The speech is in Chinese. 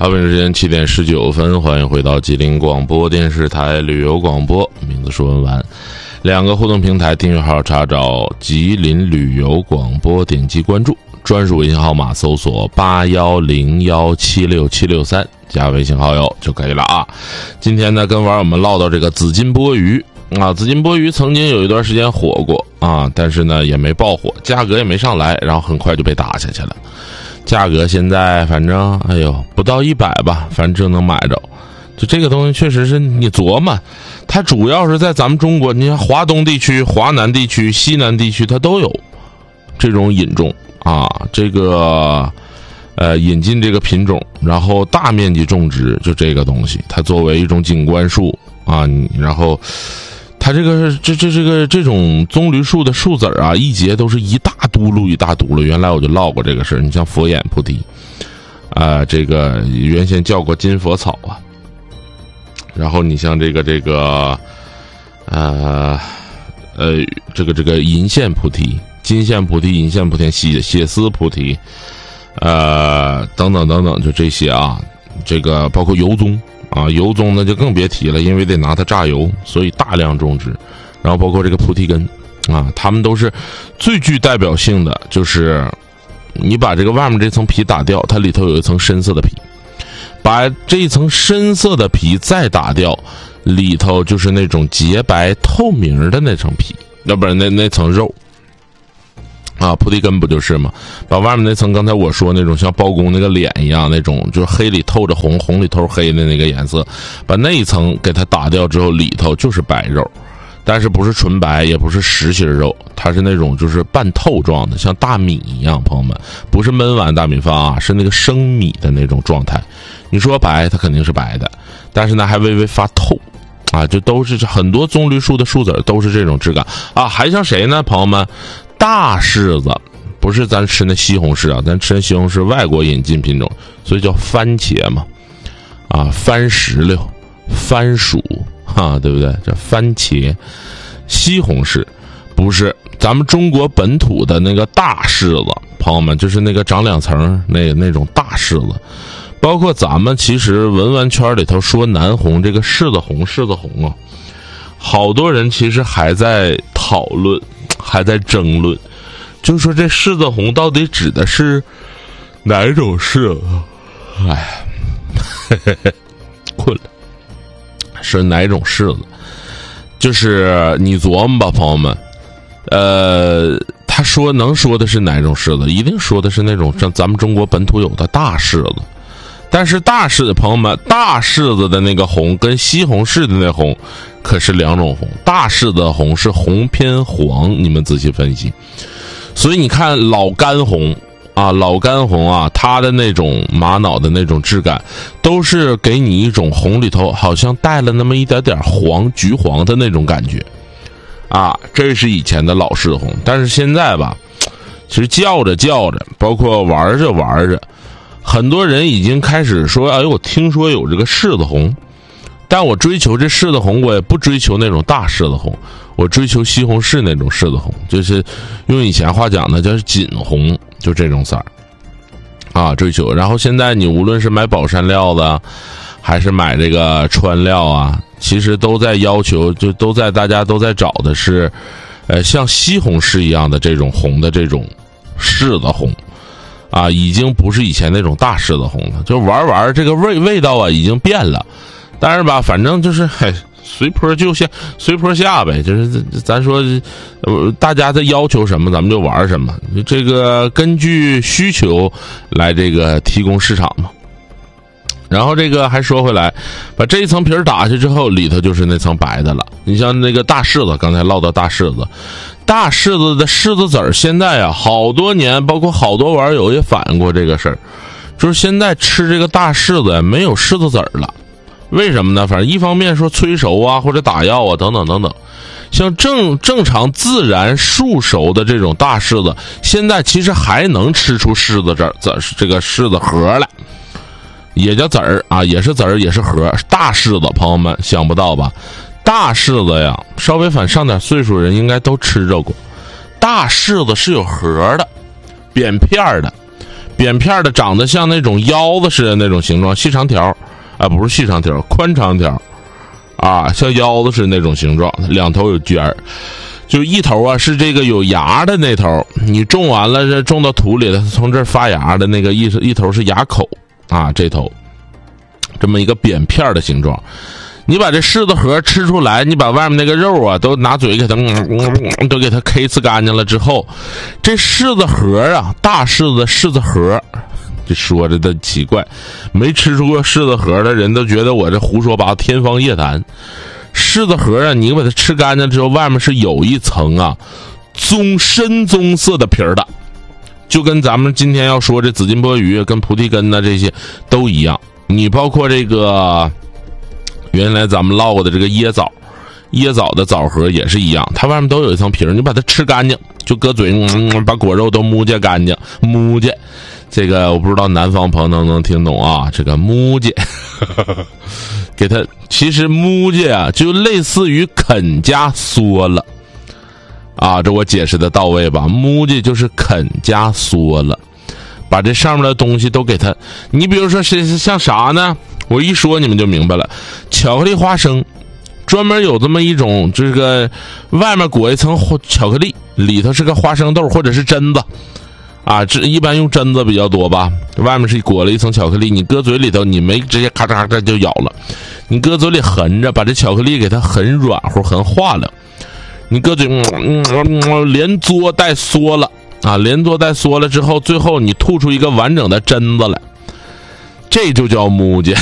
北京时间7点19分，欢迎回到吉林广播电视台旅游广播，名字说文完。2个互动平台订阅号查找吉林旅游广播，点击关注，专属微信号码搜索8101767663，加微信好友就可以了啊。今天呢，跟网友们唠到这个紫金钵鱼啊，紫金钵鱼曾经有一段时间火过啊，但是呢也没爆火，价格也没上来，然后很快就被打下去了。价格现在反正不到100吧，反正能买着。就这个东西确实是你琢磨，它主要是在咱们中国，你看华东地区、华南地区、西南地区它都有这种引种啊，这个引进这个品种，然后大面积种植，就这个东西它作为一种景观树啊，然后它这种棕榈树的树籽啊，一节都是一大嘟噜一大嘟噜。原来我就唠过这个事儿，你像佛眼菩提这个原先叫过金佛草啊，然后你像这个银线菩提、金线菩提、银线菩提、血丝菩提等等等等，就这些啊，这个包括油棕啊，油棕呢就更别提了，因为得拿它榨油，所以大量种植。然后包括这个菩提根啊，它们都是最具代表性的，就是你把这个外面这层皮打掉，它里头有一层深色的皮，把这一层深色的皮再打掉，里头就是那种洁白透明的那层皮，要不然那层肉啊，菩提根不就是吗？把外面那层刚才我说那种像包公那个脸一样，那种就是黑里透着红，红里透黑的那个颜色，把那一层给它打掉之后，里头就是白肉，但是不是纯白，也不是实心肉，它是那种就是半透状的，像大米一样，朋友们，不是焖完大米饭啊，是那个生米的那种状态。你说白，它肯定是白的，但是呢还微微发透啊，就都是很多棕榈树的树籽都是这种质感啊。还像谁呢，朋友们？大柿子，不是咱吃那西红柿啊，咱吃那西红柿外国引进品种，所以叫番茄嘛，啊，番石榴、番薯啊，对不对？这番茄、西红柿，不是咱们中国本土的那个大柿子，朋友们，就是那个长2层那种大柿子。包括咱们其实文玩圈里头说南红，这个柿子红啊，好多人其实还在讨论，还在争论，就说这柿子红到底指的是哪种柿子？困了，是哪种柿子？就是你琢磨吧，朋友们，他说能说的是哪种柿子？一定说的是那种像咱们中国本土有的大柿子。但是大柿子，朋友们，大柿子的那个红跟西红柿的那红可是2种红，大柿子的红是红偏黄，你们仔细分析。所以你看老干红啊，它的那种玛瑙的那种质感，都是给你一种红里头好像带了那么一点点黄、橘黄的那种感觉啊。这是以前的老柿子红，但是现在吧，其实叫着，包括玩着。很多人已经开始说，我听说有这个柿子红，但我追求这柿子红，我也不追求那种大柿子红，我追求西红柿那种柿子红，就是用以前话讲呢，叫锦红，就这种色儿啊，追求。然后现在你无论是买宝山料的，还是买这个川料啊，其实都在要求，就大家都在找的是，像西红柿一样的这种红的这种柿子红。啊，已经不是以前那种大柿子红了，就玩这个味道啊，已经变了。但是吧，反正就是随坡下呗，就是咱说，大家在要求什么，咱们就玩什么。这个根据需求来这个提供市场嘛。然后这个还说回来，把这一层皮打下之后，里头就是那层白的了。你像那个大柿子，刚才唠到大柿子的柿子籽儿，现在啊，好多年，包括好多网友也反映过这个事儿，就是现在吃这个大柿子没有柿子籽儿了。为什么呢？反正一方面说催熟啊，或者打药啊，等等等等。像正常自然树熟的这种大柿子，现在其实还能吃出柿子这个柿子核来。也叫籽儿啊，也是籽儿，也是核。大柿子，朋友们想不到吧？大柿子呀，稍微上点岁数人应该都吃着过。大柿子是有核的，扁片的扁片的长得像那种腰子似的那种形状，细长条啊，不是细长条，宽长条啊，像腰子似的那种形状，两头有尖儿。就一头啊是这个有芽的那头，你种完了这种到土里了，从这儿发芽的那个一头是芽口啊，这头这么一个扁片的形状。你把这柿子核吃出来，你把外面那个肉啊都拿嘴给它都给它 K 呲干净了之后，这柿子核啊，大柿子核，这说着的奇怪，没吃出过柿子核的人都觉得我这胡说八道，天方夜谭。柿子核啊，你把它吃干净之后，外面是有一层啊深棕色的皮儿的，就跟咱们今天要说这紫金钵鱼跟菩提根呢这些都一样。你包括这个原来咱们唠过的这个椰枣的枣核也是一样，它外面都有一层皮儿，你把它吃干净，就搁嘴把果肉都摸见干净，摸见。这个我不知道南方朋友能听懂啊，这个摸见给它，其实摸见啊就类似于啃加缩了啊，这我解释的到位吧？摸见就是啃加缩了，把这上面的东西都给它。你比如说是像啥呢？我一说你们就明白了。巧克力花生专门有这么一种，这个外面裹一层巧克力，里头是个花生豆或者是榛子啊，这一般用榛子比较多吧。外面是裹了一层巧克力，你搁嘴里头，你没直接咔嚓咔嚓就咬了，你搁嘴里含着，把这巧克力给它很软和很化了。你搁嘴连嘬带缩了啊，连嘬带缩了之后，最后你吐出一个完整的榛子来，这就叫木结。